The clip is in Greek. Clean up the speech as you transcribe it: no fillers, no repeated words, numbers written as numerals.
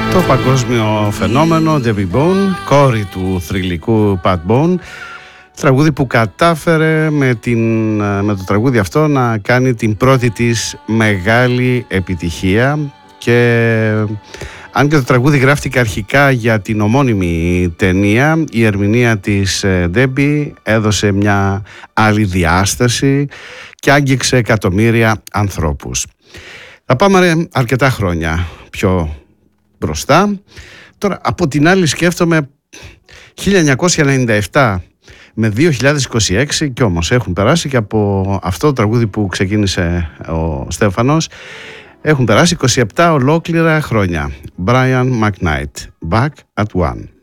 Το παγκόσμιο φαινόμενο Debbie Bone, κόρη του θρυλικού Pat Bone, τραγούδι που κατάφερε με το τραγούδι αυτό να κάνει την πρώτη της μεγάλη επιτυχία. Και αν και το τραγούδι γράφτηκε αρχικά για την ομώνυμη ταινία, η ερμηνεία της Debbie έδωσε μια άλλη διάσταση και άγγιξε εκατομμύρια ανθρώπους. Θα πάμε αρκετά χρόνια πιο μπροστά. Τώρα από την άλλη σκέφτομαι 1997 με 2026 και όμως έχουν περάσει και από αυτό το τραγούδι που ξεκίνησε ο Στέφανος έχουν περάσει 27 ολόκληρα χρόνια. Brian McKnight, Back at One.